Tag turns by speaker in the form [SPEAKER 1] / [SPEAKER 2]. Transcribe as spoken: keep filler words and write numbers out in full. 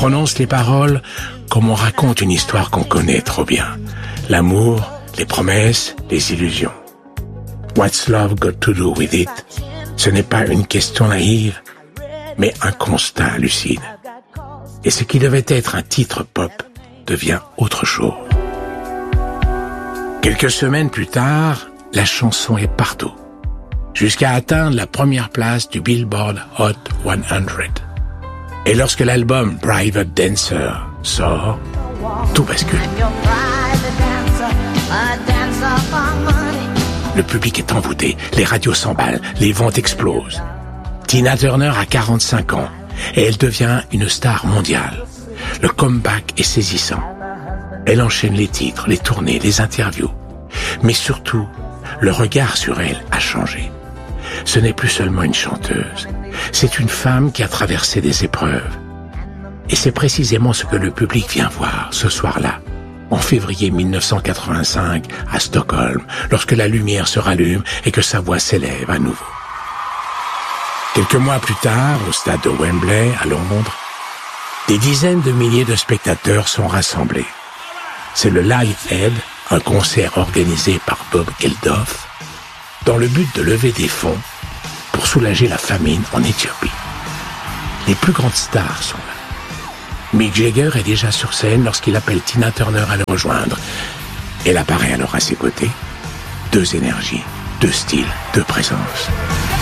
[SPEAKER 1] prononce les paroles comme on raconte une histoire qu'on connaît trop bien. L'amour, les promesses, les illusions. What's love got to do with it? Ce n'est pas une question naïve, mais un constat lucide. Et ce qui devait être un titre pop devient autre chose. Quelques semaines plus tard, la chanson est partout, jusqu'à atteindre la première place du Billboard Hot cent. Et lorsque l'album Private Dancer sort, tout bascule. Le public est envoûté, les radios s'emballent, les ventes explosent. Tina Turner a quarante-cinq ans et elle devient une star mondiale. Le comeback est saisissant. Elle enchaîne les titres, les tournées, les interviews. Mais surtout, le regard sur elle a changé. Ce n'est plus seulement une chanteuse, c'est une femme qui a traversé des épreuves. Et c'est précisément ce que le public vient voir ce soir-là, en février mille neuf cent quatre-vingt-cinq, à Stockholm, lorsque la lumière se rallume et que sa voix s'élève à nouveau. Quelques mois plus tard, au stade de Wembley, à Londres, des dizaines de milliers de spectateurs sont rassemblés. C'est le Live Aid, un concert organisé par Bob Geldof, dans le but de lever des fonds pour soulager la famine en Éthiopie. Les plus grandes stars sont là. Mick Jagger est déjà sur scène lorsqu'il appelle Tina Turner à le rejoindre. Elle apparaît alors à ses côtés. Deux énergies, deux styles, deux présences.